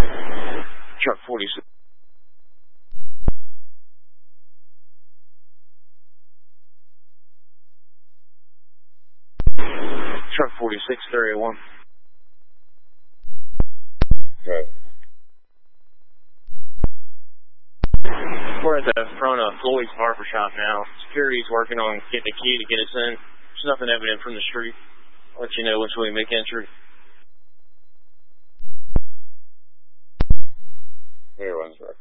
Truck 46. Truck 46, 381. Okay. We're at the front of Floyd's Barber Shop now. Security's working on getting a key to get us in. There's nothing evident from the street. I'll let you know once we make entry. Everyone's right.